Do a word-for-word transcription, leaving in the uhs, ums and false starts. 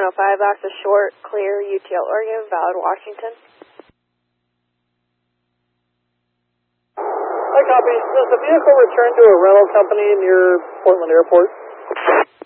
oh five, access short, clear, U T L Oregon, valid Washington. Hi, copy. Does the vehicle return to a rental company near Portland Airport?